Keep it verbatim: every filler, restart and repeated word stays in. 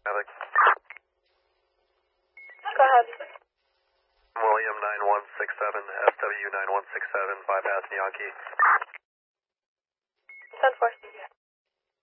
Alex. Go ahead. William nine one six seven, S W nine one six seven, bypass Yankee. ten four.